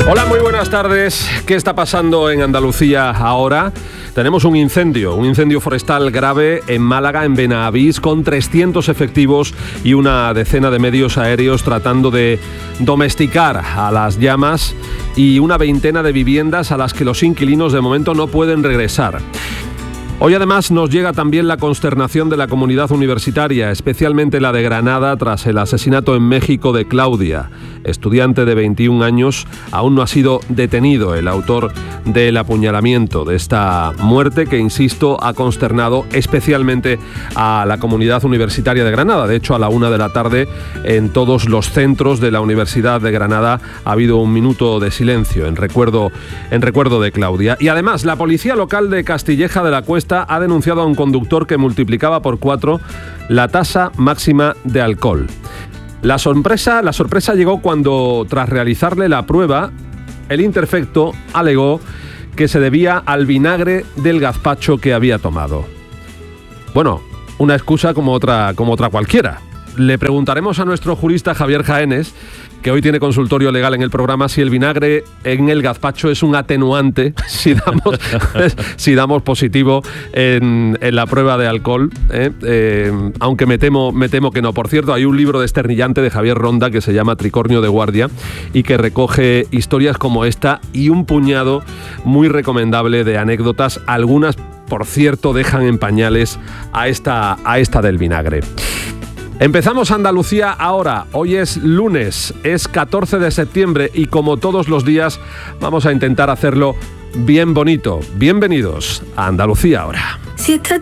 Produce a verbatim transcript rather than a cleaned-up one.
Hola, muy buenas tardes. ¿Qué está pasando en Andalucía ahora? Tenemos un incendio, un incendio forestal grave en Málaga, en Benavís, con trescientos efectivos y una decena de medios aéreos tratando de domesticar a las llamas y una veintena de viviendas a las que los inquilinos de momento no pueden regresar. Hoy además nos llega también la consternación de la comunidad universitaria, especialmente la de Granada, tras el asesinato en México de Claudia, estudiante de veintiún años. Aún no ha sido detenido el autor del apuñalamiento, de esta muerte que, insisto, ha consternado especialmente a la comunidad universitaria de Granada. De hecho, a la una de la tarde, en todos los centros de la Universidad de Granada ha habido un minuto de silencio en recuerdo, en recuerdo de Claudia. Y además, la policía local de Castilleja de la Cuesta ha denunciado a un conductor que multiplicaba por cuatro la tasa máxima de alcohol. La sorpresa, la sorpresa llegó cuando, tras realizarle la prueba, el imperfecto alegó que se debía al vinagre del gazpacho que había tomado. Bueno, una excusa como otra, como otra cualquiera. Le preguntaremos a nuestro jurista Javier Jaénes, que hoy tiene consultorio legal en el programa, si el vinagre en el gazpacho es un atenuante si damos, si damos positivo en, en la prueba de alcohol, ¿eh? Eh, aunque me temo, me temo que no. Por cierto, hay un libro desternillante de Javier Ronda que se llama Tricornio de Guardia y que recoge historias como esta y un puñado muy recomendable de anécdotas. Algunas, por cierto, dejan en pañales a esta, a esta del vinagre. Empezamos Andalucía ahora. Hoy es lunes, es catorce de septiembre y como todos los días vamos a intentar hacerlo bien bonito. Bienvenidos a Andalucía ahora. Si esta